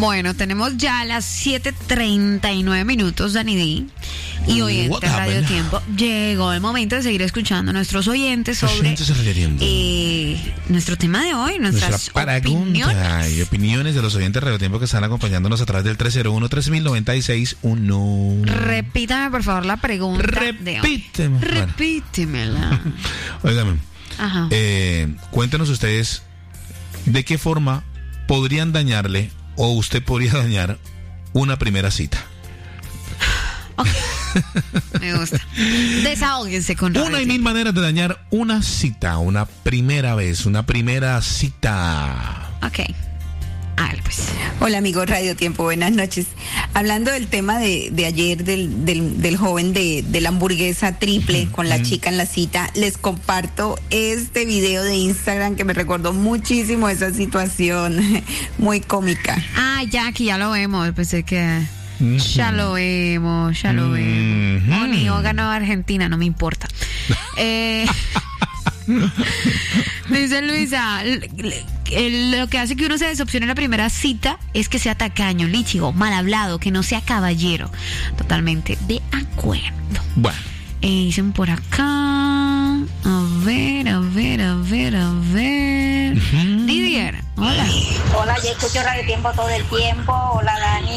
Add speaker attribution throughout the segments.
Speaker 1: Bueno, tenemos ya las 7:39 minutos, Dani D. Y oyente Radio Tiempo. Llegó el momento de seguir escuchando a nuestros oyentes sobre nuestro tema de hoy, nuestras
Speaker 2: pregunta y opiniones de los oyentes de Radio Tiempo que están acompañándonos a través del 301-3096-1.
Speaker 1: Repítame, por favor, la pregunta. Repítemela.
Speaker 2: Óigame.
Speaker 1: Ajá.
Speaker 2: Cuéntenos ustedes de qué forma podrían dañarle o usted podría dañar una primera cita.
Speaker 1: Okay. Me gusta. Desahóguense con
Speaker 2: una y mil maneras de dañar una cita, una primera vez, una primera cita.
Speaker 1: Ok. A ver, pues.
Speaker 3: Hola amigos Radio Tiempo, buenas noches. Hablando del tema de ayer del joven de la hamburguesa triple con la chica en la cita, les comparto este video de Instagram que me recordó muchísimo esa situación, muy cómica.
Speaker 1: Ah, ya, aquí ya lo vemos, pensé que... Ya lo vemos. Monigo ganó Argentina, no me importa. Dice Luisa, lo que hace que uno se decepcione en la primera cita es que sea tacaño, líchigo, mal hablado, que no sea caballero. Totalmente de acuerdo.
Speaker 2: Bueno.
Speaker 1: Dicen por acá. A ver. Didier, hola.
Speaker 4: Hola, yo escucho Radio Tiempo todo el tiempo. Hola, Dani.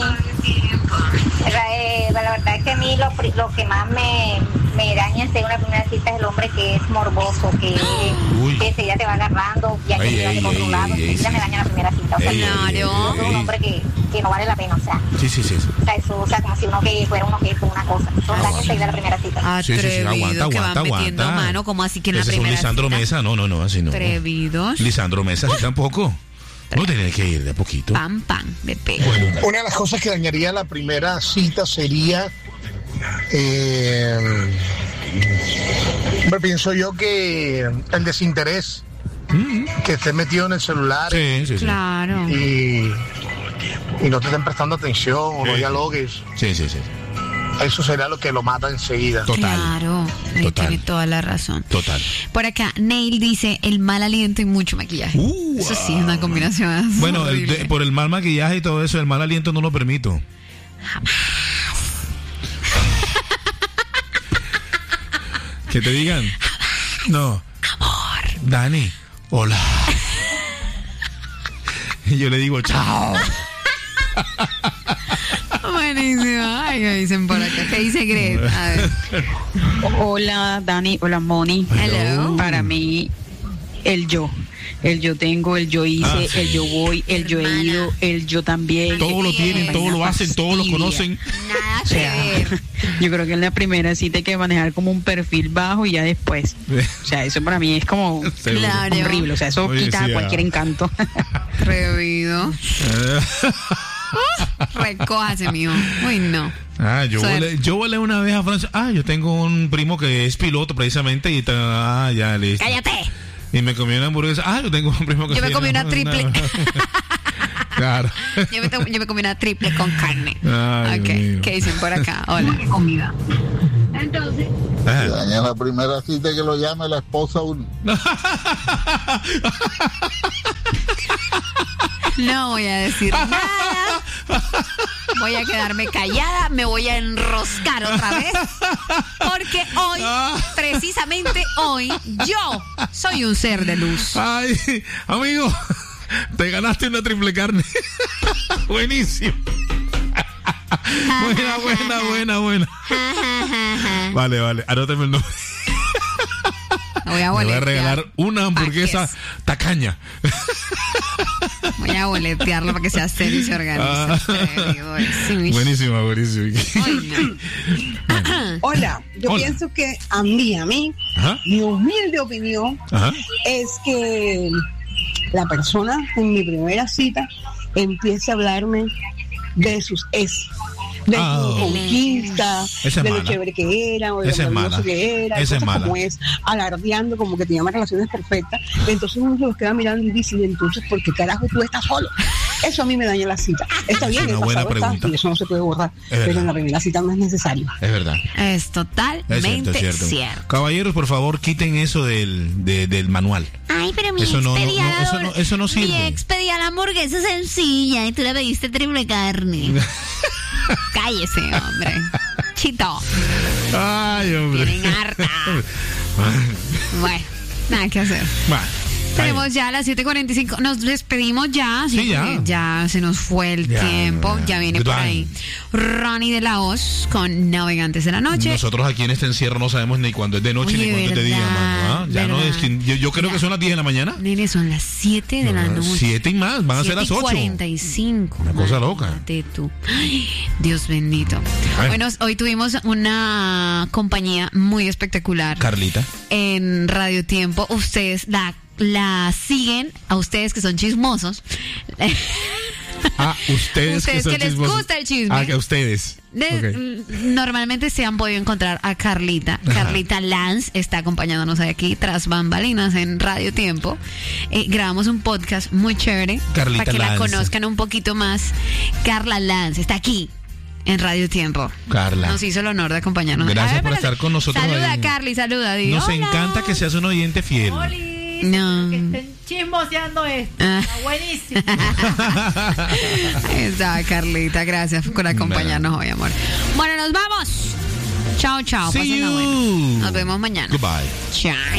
Speaker 4: La verdad es que a mí lo que más me daña en una primera cita es el hombre que es morboso, que ya te va agarrando, ya que te va controlado. Ya me daña la primera cita. O sea, claro. Un hombre que no vale la pena, o sea.
Speaker 2: Sí.
Speaker 4: O sea, eso, o sea, como si uno que fuera uno que es una cosa. Son daños enseguida la primera cita.
Speaker 1: Atrevido, que van metiendo mano, como así que en la primera cita.
Speaker 2: Lisandro Mesa, no, así no.
Speaker 1: Atrevidos.
Speaker 2: Lisandro Mesa, así tampoco. No tiene que ir de a poquito.
Speaker 1: Pam, de pelo.
Speaker 5: Bueno, una de las cosas que dañaría la primera cita sería, pienso yo que el desinterés, que estés metido en el celular.
Speaker 2: Sí.
Speaker 1: Claro.
Speaker 5: Y no te estén prestando atención o no dialogues.
Speaker 2: Sí.
Speaker 5: Eso será lo que lo mata enseguida.
Speaker 1: Total. Claro, tiene toda la razón.
Speaker 2: Total.
Speaker 1: Por acá, Neil dice, el mal aliento y mucho maquillaje. Eso sí, es una combinación.
Speaker 2: Bueno, por el mal maquillaje y todo eso, el mal aliento no lo permito.
Speaker 1: Jamás.
Speaker 2: ¿Que te digan? No.
Speaker 1: Amor.
Speaker 2: Dani, hola. Y yo le digo, chao.
Speaker 1: Buenísimo. Ay, me dicen por acá. ¿Qué dice Greg? A ver.
Speaker 6: Hola, Dani. Hola, Moni.
Speaker 1: Hello.
Speaker 6: Para mí, el yo. El yo tengo, el yo hice, el yo voy, el yo he ido, el yo también.
Speaker 2: Todos lo tienen, todos lo hacen, todos lo conocen.
Speaker 1: Nada que ver.
Speaker 6: Yo creo que en la primera cita hay que manejar como un perfil bajo y ya después. O sea, eso para mí es como horrible. O sea, eso quita cualquier encanto.
Speaker 1: Atrevido. Recójase, mijo. Uy, no.
Speaker 2: Yo volé una vez a Francia. Yo tengo un primo que es piloto precisamente y ya listo.
Speaker 1: ¡Cállate!
Speaker 2: Y me comí una hamburguesa. Yo tengo un primo que...
Speaker 1: Yo me comí una triple.
Speaker 2: Claro.
Speaker 1: Yo me comí una triple con carne.
Speaker 2: Ay,
Speaker 1: ok, ¿qué dicen por acá? Hola.
Speaker 4: ¿Qué comida? Entonces...
Speaker 7: Si daña la primera cita, que lo llame la esposa uno.
Speaker 1: No voy a decir nada. Voy a quedarme callada. Me voy a enroscar otra vez. Porque hoy, precisamente hoy, yo soy un ser de luz.
Speaker 2: Ay, amigo, te ganaste una triple carne. Buenísimo. Buena. Vale. Anótame el nombre. Me voy a regalar una hamburguesa tacaña.
Speaker 1: Voy a boletearlo para que sea serio y se organice.
Speaker 2: Buenísima.
Speaker 8: Hola, yo pienso que a mí, mi humilde opinión es que la persona en mi primera cita empiece a hablarme de sus ex, de su conquista, de lo chévere que era, o de lo maravilloso que era, cosas como es, alardeando como que tenía relaciones perfectas. Entonces uno se los queda mirando y dice, entonces, ¿por qué carajo tú estás solo? Eso a mí me daña la cita. Está bien,
Speaker 2: es una buena pregunta.
Speaker 8: Y eso no se puede borrar, pero en la primera cita no es necesario.
Speaker 2: Es verdad.
Speaker 1: Es totalmente cierto.
Speaker 2: Caballeros, por favor, quiten eso del manual.
Speaker 1: Ay, pero mi
Speaker 2: eso no sirve.
Speaker 1: Mi ex pedía la hamburguesa sencilla y tú le pediste triple carne. Cállese, hombre. Chito.
Speaker 2: Ay, hombre.
Speaker 1: Tienen harta. Bueno, nada que hacer. Tenemos ya a las 7:45. Nos despedimos ya.
Speaker 2: Sí, ya.
Speaker 1: Ya se nos fue el tiempo. Ya viene por ahí Ronnie de la Hoz con Navegantes de la Noche.
Speaker 2: Nosotros aquí en este encierro no sabemos ni cuándo es de noche ni cuándo es de día, mano. Ya no es, yo creo que son las 10 de la mañana.
Speaker 1: Nene, son las 7 de la noche.
Speaker 2: 7 y más, van a ser las 8.
Speaker 1: 45.
Speaker 2: Una cosa loca.
Speaker 1: Tú. Ay, Dios bendito.
Speaker 2: Ay.
Speaker 1: Bueno, hoy tuvimos una compañía muy espectacular.
Speaker 2: Carlita.
Speaker 1: En Radio Tiempo. Ustedes la siguen, a ustedes que son chismosos.
Speaker 2: Ustedes que
Speaker 1: les
Speaker 2: chismosos.
Speaker 1: gusta el chisme.
Speaker 2: Que a ustedes. Okay.
Speaker 1: Normalmente se han podido encontrar a Carlita. Carlita Lanz está acompañándonos aquí tras bambalinas en Radio Tiempo. Grabamos un podcast muy chévere
Speaker 2: Carlita
Speaker 1: para que
Speaker 2: Lanz.
Speaker 1: la conozcan un poquito más. Carla Lanz está aquí en Radio Tiempo.
Speaker 2: Carla.
Speaker 1: Nos hizo el honor de acompañarnos.
Speaker 2: Gracias por estar con nosotros.
Speaker 1: Saluda,
Speaker 2: ahí.
Speaker 1: Carly, saluda.
Speaker 2: Nos
Speaker 1: hola.
Speaker 2: encanta que seas un oyente fiel.
Speaker 1: No.
Speaker 9: Que estén chismoseando esto. Está buenísimo.
Speaker 1: Ahí está, Carlita. Gracias por acompañarnos hoy, amor. Bueno, nos vamos. Chao, chao. Pásenla buena. Nos vemos mañana.
Speaker 2: Goodbye.
Speaker 1: Chao.